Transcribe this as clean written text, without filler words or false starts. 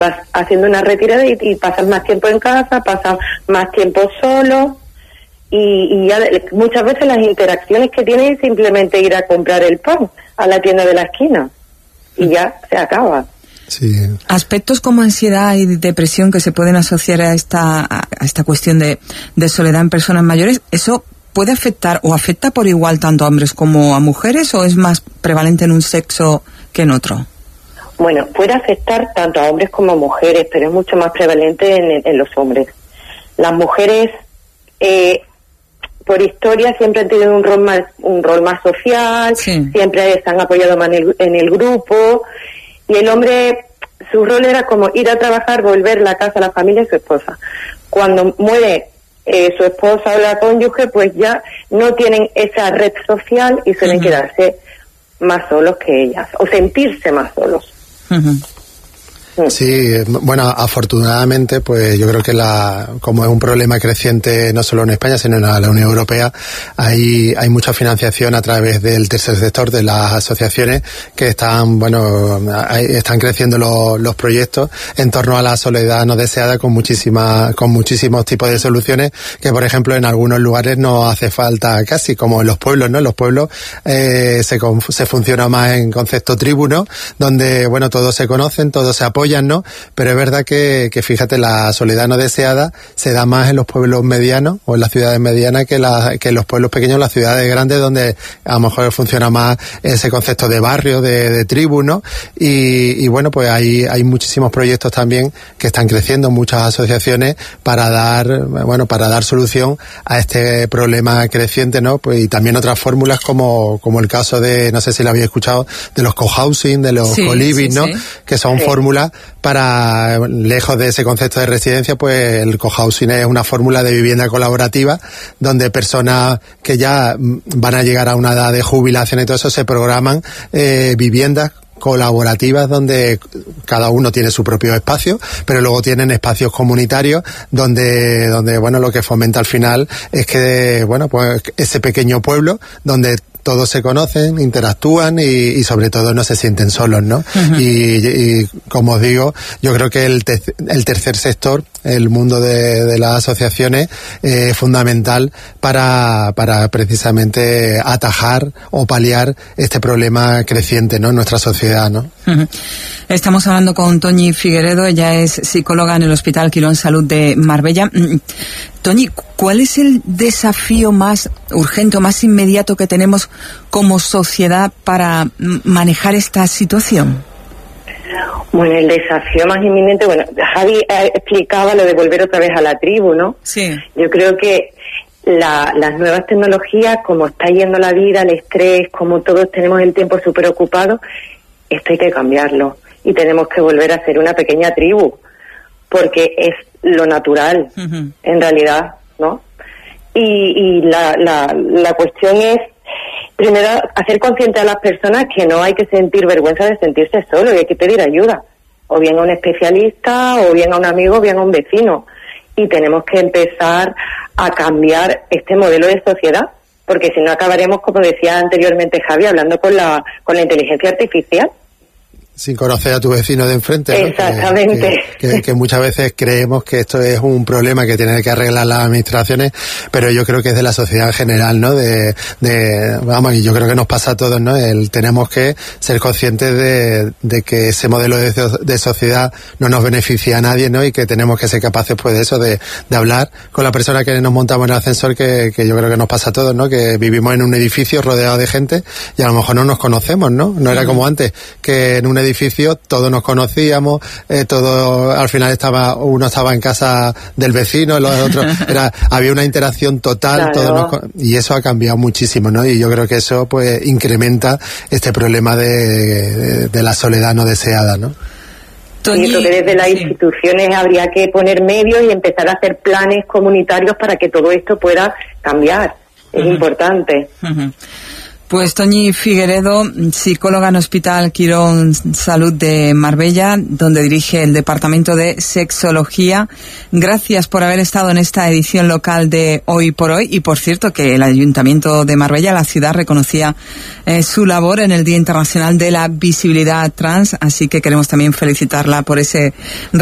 vas haciendo una retirada y pasas más tiempo en casa, pasas más tiempo solo y ya muchas veces las interacciones que tienes es simplemente ir a comprar el pan a la tienda de la esquina y ya se acaba. Sí. Aspectos como ansiedad y depresión que se pueden asociar a esta cuestión de soledad en personas mayores, ¿eso puede afectar o afecta por igual tanto a hombres como a mujeres o es más prevalente en un sexo que en otro? Bueno, puede afectar tanto a hombres como a mujeres, pero es mucho más prevalente en los hombres. Las mujeres, por historia, siempre han tenido un rol más social, sí. Siempre se han apoyado más en el grupo, y el hombre, su rol era como ir a trabajar, volver a la casa, a la familia y su esposa. Cuando muere su esposa o la cónyuge, pues ya no tienen esa red social y suelen quedarse más solos que ellas, o sentirse más solos. Sí, bueno, afortunadamente, pues yo creo que como es un problema creciente no solo en España, sino en la Unión Europea, hay mucha financiación a través del tercer sector, de las asociaciones que están creciendo los proyectos en torno a la soledad no deseada con muchísimos tipos de soluciones que, por ejemplo, en algunos lugares no hace falta casi, como en los pueblos, ¿no? En los pueblos se funciona más en concepto tribu, ¿no? Donde, bueno, todos se conocen, todos se apoyan, ¿no? Pero es verdad que fíjate, la soledad no deseada se da más en los pueblos medianos o en las ciudades medianas que en los pueblos pequeños, las ciudades grandes, donde a lo mejor funciona más ese concepto de barrio, de tribu, ¿no? Y bueno, pues hay muchísimos proyectos también que están creciendo, muchas asociaciones para dar solución a este problema creciente, ¿no? Pues y también otras fórmulas como el caso de, no sé si lo habéis escuchado, de los cohousing, de los co-living, ¿no? Sí. Que son fórmulas para, lejos de ese concepto de residencia, pues el cohousing es una fórmula de vivienda colaborativa donde personas que ya van a llegar a una edad de jubilación y todo eso se programan viviendas colaborativas donde cada uno tiene su propio espacio, pero luego tienen espacios comunitarios donde bueno, lo que fomenta al final es que, bueno, pues ese pequeño pueblo donde todos se conocen, interactúan y sobre todo no se sienten solos, ¿no? Y como os digo, yo creo que el tercer sector, el mundo de las asociaciones, es fundamental para precisamente atajar o paliar este problema creciente, ¿no? En nuestra sociedad, ¿no? Estamos hablando con Toñi Figueredo, ella es psicóloga en el Hospital Quirón Salud de Marbella. Toñi, ¿cuál es el desafío más urgente o más inmediato que tenemos como sociedad para manejar esta situación? Bueno, el desafío más inminente, bueno, Javi explicaba lo de volver otra vez a la tribu, ¿no? Sí. Yo creo que las nuevas tecnologías, como está yendo la vida, el estrés, como todos tenemos el tiempo súper ocupado, esto hay que cambiarlo y tenemos que volver a ser una pequeña tribu, porque es lo natural, en realidad, ¿no? Y la cuestión es, primero, hacer consciente a las personas que no hay que sentir vergüenza de sentirse solo y hay que pedir ayuda, o bien a un especialista, o bien a un amigo, o bien a un vecino. Y tenemos que empezar a cambiar este modelo de sociedad, porque si no acabaremos, como decía anteriormente Javi, hablando con la inteligencia artificial. Sin conocer a tu vecino de enfrente, ¿no? Exactamente. Que muchas veces creemos que esto es un problema que tienen que arreglar las administraciones, pero yo creo que es de la sociedad en general, ¿no? Vamos, y yo creo que nos pasa a todos, ¿no? Tenemos que ser conscientes de que ese modelo de sociedad no nos beneficia a nadie, ¿no? Y que tenemos que ser capaces, pues, de eso, de hablar con la persona que nos montamos en el ascensor, que yo creo que nos pasa a todos, ¿no? Que vivimos en un edificio rodeado de gente y a lo mejor no nos conocemos, ¿no? No era como antes, que en un edificio todos nos conocíamos, todo al final uno estaba en casa del vecino, los otros había una interacción total, claro. Y eso ha cambiado muchísimo, ¿no? Y yo creo que eso pues incrementa este problema de la soledad no deseada, ¿no? Y creo que desde las instituciones habría que poner medios y empezar a hacer planes comunitarios para que todo esto pueda cambiar. Es importante. Pues Toñi Figueredo, psicóloga en Hospital Quirón Salud de Marbella, donde dirige el Departamento de Sexología. Gracias por haber estado en esta edición local de Hoy por Hoy. Y por cierto que el Ayuntamiento de Marbella, la ciudad, reconocía su labor en el Día Internacional de la Visibilidad Trans, así que queremos también felicitarla por ese